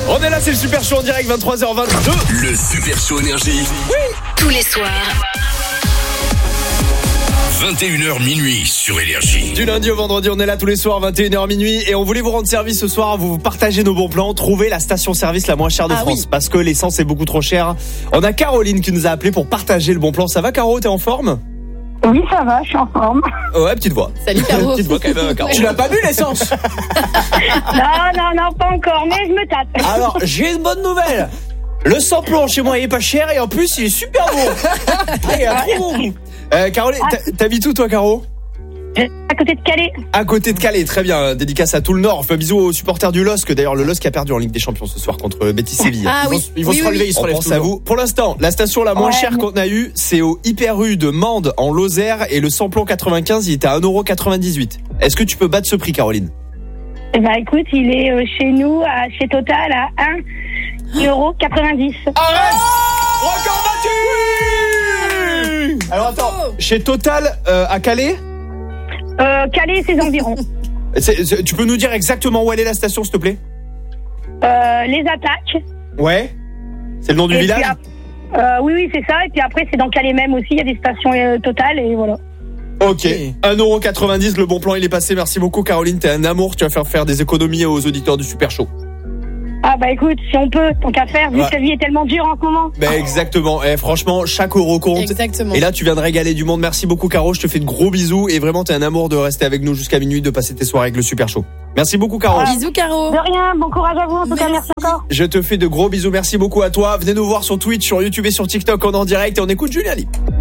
On est là, c'est le Super Show en direct, 23h22. Le Super Show Énergie. Oui. Tous les soirs. 21h minuit sur Énergie. Du lundi au vendredi, on est là tous les soirs, 21h minuit. Et on voulait vous rendre service ce soir, vous partagez nos bons plans, trouver la station-service la moins chère de France. Oui. Parce que l'essence est beaucoup trop chère. On a Caroline qui nous a appelé pour partager le bon plan. Ça va Caro, t'es en forme? Oui, ça va, je suis en forme. Ouais, petite voix. Salut Caro. Petite voix quand même, Caro. Tu l'as pas bu l'essence? Non, pas encore, mais je me tâte. Alors, j'ai une bonne nouvelle. Le samplon chez moi il est pas cher et en plus il est super bon. Il est trop bon. Caroline, t'habites où toi, Caro? À côté de Calais. À côté de Calais, très bien. Dédicace à tout le Nord. On fait un bisou aux supporters du LOSC. D'ailleurs, le LOSC a perdu en Ligue des Champions ce soir contre Betis Séville. Ils vont se relever, ils se relèvent tous. À vous. Pour l'instant, la station la moins chère qu'on a eue, c'est au Hyper U de Mende en Lozère et le samplon 95, il était à 1,98 €. Est-ce que tu peux battre ce prix, Caroline? Bah écoute, il est chez nous, chez Total, à 1,90 €. Arrête! Record battu! Alors attends, chez Total à Calais? Calais et ses environs. Tu peux nous dire exactement où elle est la station, s'il te plaît? Les attaques. Ouais. C'est le nom du Et village? Oui, c'est ça. Et puis après, c'est dans Calais même aussi. Il y a des stations Total et voilà. Ok. 1,90 €, le bon plan, il est passé. Merci beaucoup, Caroline. T'es un amour. Tu vas faire des économies aux auditeurs du Super Show. Ah bah écoute, si on peut, tant qu'à faire, vu que la vie est tellement dure en ce moment. Ben exactement. Franchement, chaque euro compte. Exactement. Et là, tu viens de régaler du monde. Merci beaucoup, Caro. Je te fais de gros bisous. Et vraiment, t'es un amour de rester avec nous jusqu'à minuit, de passer tes soirées avec le Super Show. Merci beaucoup, Caro. Bisous, Caro. De rien, bon courage à vous. En tout cas, merci encore. Je te fais de gros bisous. Merci beaucoup à toi. Venez nous voir sur Twitch, sur YouTube et sur TikTok. On est en direct et on écoute Julien Lee.